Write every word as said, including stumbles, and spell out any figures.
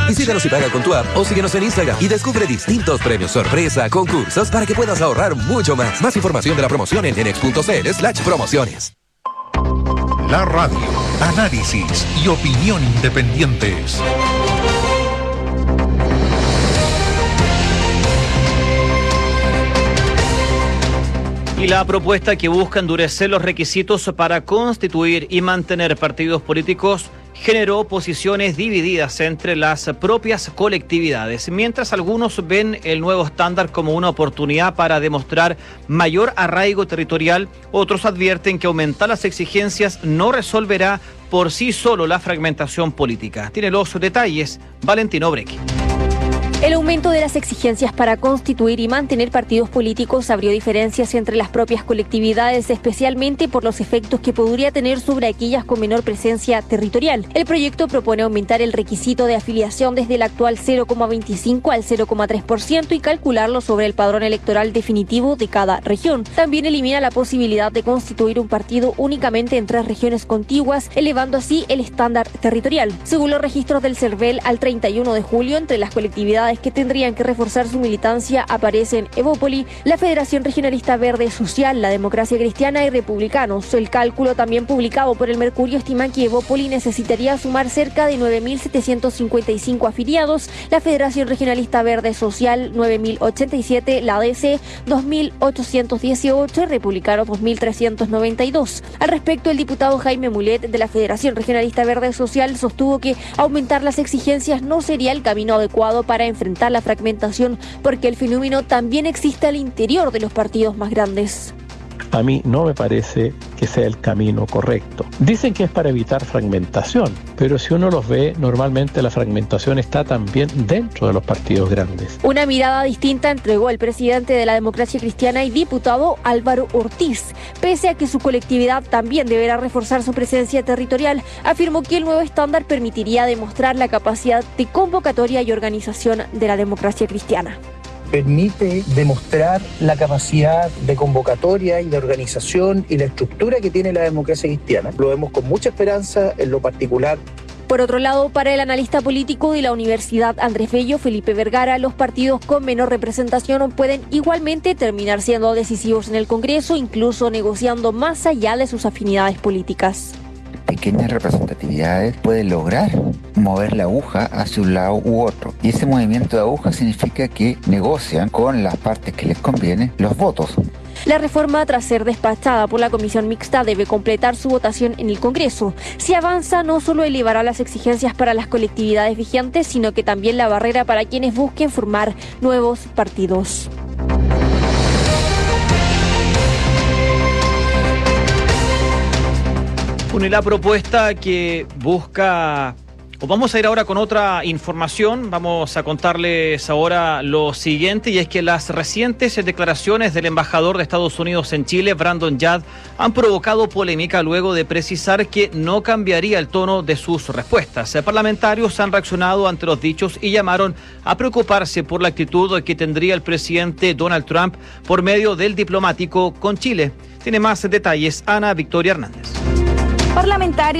Visítanos y paga con tu app o síguenos en Instagram y descubre distintos premios sorpresa, concursos para que puedas ahorrar mucho más. Más información de la promoción en enex.cl slash promociones. La radio, análisis y opinión independientes. Y la propuesta que busca endurecer los requisitos para constituir y mantener partidos políticos generó posiciones divididas entre las propias colectividades. Mientras algunos ven el nuevo estándar como una oportunidad para demostrar mayor arraigo territorial, otros advierten que aumentar las exigencias no resolverá por sí solo la fragmentación política. Tiene los detalles Valentino Breque. El aumento de las exigencias para constituir y mantener partidos políticos abrió diferencias entre las propias colectividades, especialmente por los efectos que podría tener sobre aquellas con menor presencia territorial. El proyecto propone aumentar el requisito de afiliación desde el actual cero coma veinticinco al cero coma tres por ciento y calcularlo sobre el padrón electoral definitivo de cada región. También elimina la posibilidad de constituir un partido únicamente en tres regiones contiguas, elevando así el estándar territorial. Según los registros del CERVEL, al treinta y uno de julio, entre las colectividades que tendrían que reforzar su militancia aparecen Evópoli, la Federación Regionalista Verde Social, la Democracia Cristiana y Republicanos. El cálculo también publicado por el Mercurio estima que Evópoli necesitaría sumar cerca de nueve mil setecientos cincuenta y cinco afiliados, la Federación Regionalista Verde Social nueve mil ochenta y siete, la A D C dos mil ochocientos dieciocho y Republicanos dos mil trescientos noventa y dos. Al respecto, el diputado Jaime Mulet de la Federación Regionalista Verde Social sostuvo que aumentar las exigencias no sería el camino adecuado para enfrentar la fragmentación, porque el fenómeno también existe al interior de los partidos más grandes. A mí no me parece que sea el camino correcto. Dicen que es para evitar fragmentación, pero si uno los ve, normalmente la fragmentación está también dentro de los partidos grandes. Una mirada distinta entregó el presidente de la Democracia Cristiana y diputado Álvaro Ortiz. Pese a que su colectividad también deberá reforzar su presencia territorial, afirmó que el nuevo estándar permitiría demostrar la capacidad de convocatoria y organización de la Democracia Cristiana. Permite demostrar la capacidad de convocatoria y de organización y la estructura que tiene la democracia cristiana. Lo vemos con mucha esperanza en lo particular. Por otro lado, para el analista político de la Universidad Andrés Bello, Felipe Vergara, los partidos con menor representación pueden igualmente terminar siendo decisivos en el Congreso, incluso negociando más allá de sus afinidades políticas. Pequeñas representatividades pueden lograr mover la aguja hacia un lado u otro. Y ese movimiento de aguja significa que negocian con las partes que les conviene los votos. La reforma, tras ser despachada por la Comisión Mixta, debe completar su votación en el Congreso. Si avanza, no solo elevará las exigencias para las colectividades vigentes, sino que también la barrera para quienes busquen formar nuevos partidos. Bueno, y la propuesta que busca... O vamos a ir ahora con otra información. Vamos a contarles ahora lo siguiente, y es que las recientes declaraciones del embajador de Estados Unidos en Chile, Brandon Yad, han provocado polémica luego de precisar que no cambiaría el tono de sus respuestas. Parlamentarios han reaccionado ante los dichos y llamaron a preocuparse por la actitud que tendría el presidente Donald Trump por medio del diplomático con Chile. Tiene más detalles Ana Victoria Hernández. Parlamentarios